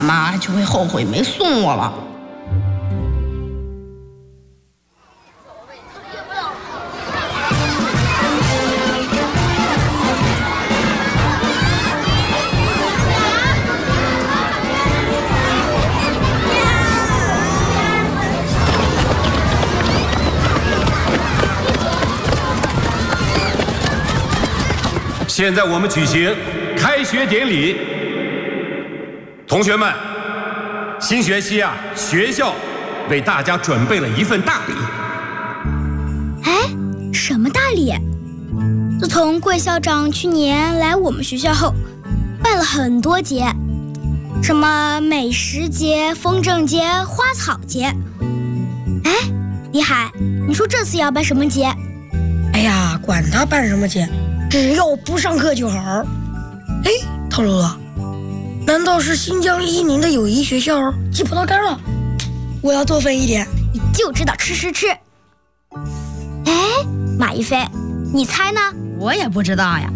妈就会后悔没送我了。 现在我们举行开学典礼，同学们，新学期啊，学校为大家准备了一份大礼。 哎，什么大礼？自从桂校长去年来我们学校后，办了很多节，什么美食节、风筝节、花草节。哎，李海，你说这次要办什么节？ 哎呀，管他办什么节，只要不上课就好。哎，陶露露，难道是新疆伊宁的友谊学校寄葡萄干了？我要多分一点。 你就知道吃。哎，马一飞，你猜呢？ 我也不知道呀。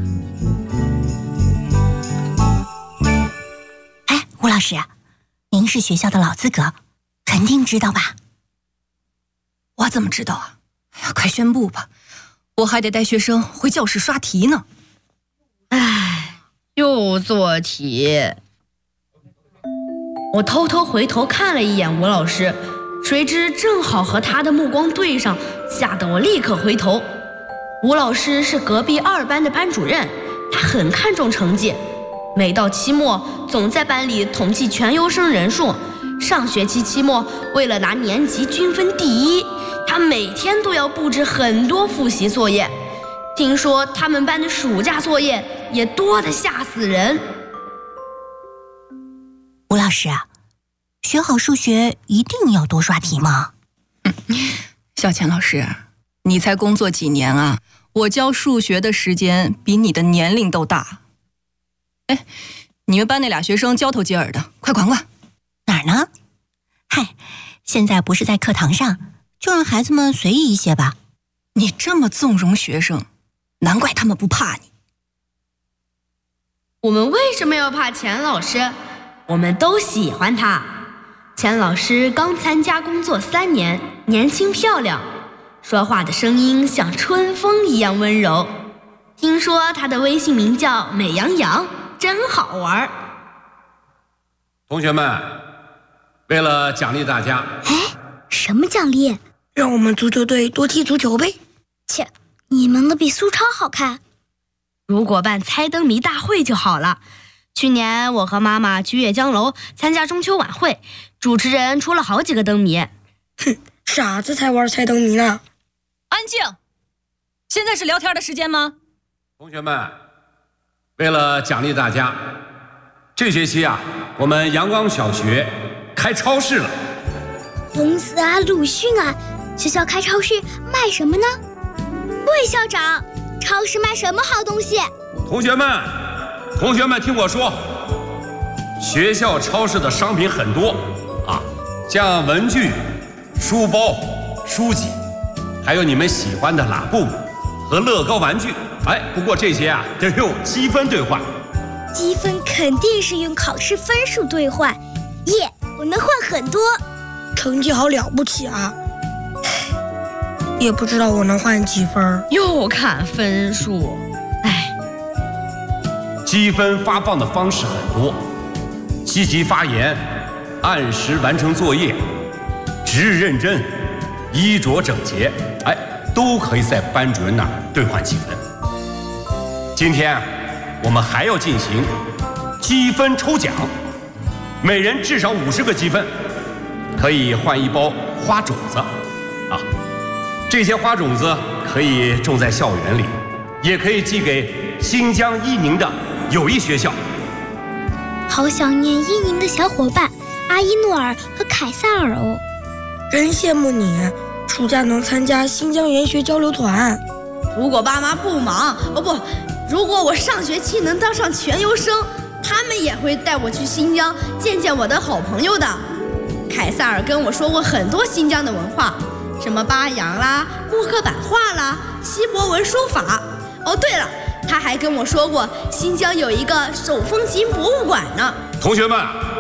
哎，吴老师，您是学校的老资格，肯定知道吧？ 我怎么知道啊？哎呀，快宣布吧，我还得带学生回教室刷题呢。 唉，又做题。我偷偷回头看了一眼吴老师，谁知正好和他的目光对上，吓得我立刻回头。吴老师是隔壁2班的班主任，他很看重成绩，每到期末总在班里统计全优生人数。上学期期末为了拿年级均分第1，他每天都要布置很多复习作业，听说他们班的暑假作业也多得吓死人。 吴老师，学好数学一定要多刷题吗？ 小钱老师，你才工作几年啊？我教数学的时间比你的年龄都大。哎，你们班那俩学生交头接耳的，快管管。 哪儿呢？嗨，现在不是在课堂上，就让孩子们随意一些吧。 你这么纵容学生，难怪他们不怕你。 我们为什么要怕钱老师？我们都喜欢他。钱老师刚参加工作3年，年轻漂亮，说话的声音像春风一样温柔。听说他的微信名叫美羊羊，真好玩。 同学们，为了奖励大家， 哎，什么奖励？ 让我们足球队多踢足球呗。 切，你们的比苏超好看。 如果办猜灯谜大会就好了。去年我和妈妈去阅江楼参加中秋晚会，主持人出了好几个灯谜。 哼，傻子才玩猜灯谜呢。 安静！现在是聊天的时间吗？ 同学们，为了奖励大家，这学期啊，我们阳光小学开超市了。 公司啊，鲁迅啊，学校开超市卖什么呢？魏校长，超市卖什么好东西？ 同学们听我说，学校超市的商品很多啊，像文具、书包、书籍，还有你们喜欢的拉布和乐高玩具。哎，不过这些啊得用积分兑换。 积分肯定是用考试分数兑换，耶，我能换很多。 成绩好了不起啊，也不知道我能换几分。 又看分数，哎。 积分发放的方式很多，积极发言，按时完成作业，值日认真，衣着整洁，哎，都可以在班主任那儿兑换积分。今天我们还要进行积分抽奖，每人至少50个积分，可以换一包花种子啊。这些花种子可以种在校园里，也可以寄给新疆伊宁的友谊学校。 好想念伊宁的小伙伴阿依诺尔和凯撒尔哦。 真羡慕你，暑假能参加新疆研学交流团。 如果爸妈不忙，如果我上学期能当上全优生，他们也会带我去新疆见见我的好朋友的。凯撒尔跟我说过很多新疆的文化，什么巴扬啦、木刻版画啦、锡伯文书法。哦，对了，他还跟我说过新疆有一个手风琴博物馆呢。 同学们，